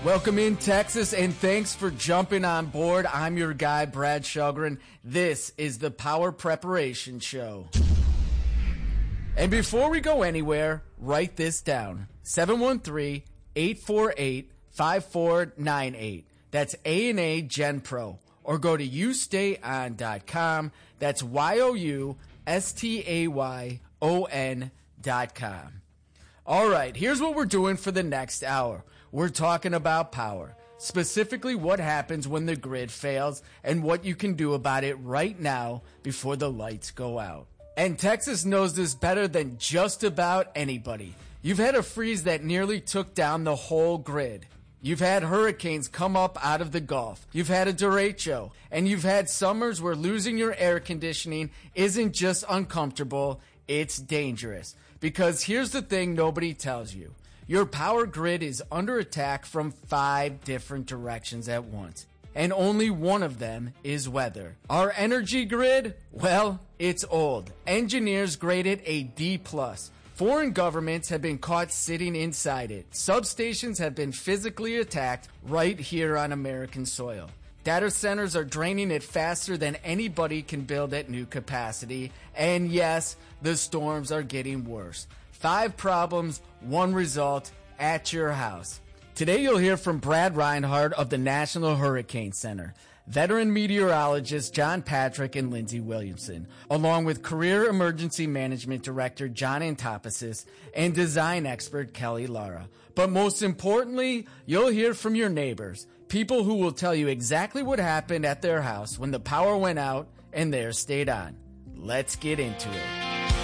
Welcome in, Texas, and thanks for jumping on board. I'm your guy, Brad Shulgren. This is the Power Preparation Show. And before we go anywhere, write this down. 713-848-5498. That's A&A Gen Pro. Or go to YouStayOn.com. That's YouStayOn.com. All right, here's what we're doing for the next hour. We're talking about power, specifically what happens when the grid fails and what you can do about it right now before the lights go out. And Texas knows this better than just about anybody. You've had a freeze that nearly took down the whole grid. You've had hurricanes come up out of the Gulf. You've had a derecho. And you've had summers where losing your air conditioning isn't just uncomfortable, it's dangerous. Because here's the thing nobody tells you. Your power grid is under attack from 5 different directions at once. And only one of them is weather. Our energy grid? Well, it's old. Engineers grade it a D+. Foreign governments have been caught sitting inside it. Substations have been physically attacked right here on American soil. Data centers are draining it faster than anybody can build at new capacity. And yes, the storms are getting worse. 5 problems, 1 result at your house. Today you'll hear from Brad Reinhardt of the National Hurricane Center, veteran meteorologists John Patrick and Lindsey Williamson, along with Career Emergency Management Director John Antopasis and design expert Kelly Lara. But most importantly, you'll hear from your neighbors, people who will tell you exactly what happened at their house when the power went out and theirs stayed on. Let's get into it.